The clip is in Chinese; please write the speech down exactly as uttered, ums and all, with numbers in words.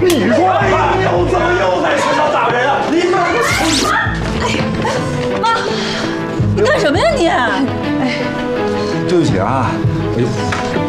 你说，哎呦，怎么又在学校打人啊？你怎么？ 哎，妈，你干什么呀你？哎， 对不起啊，哎呦。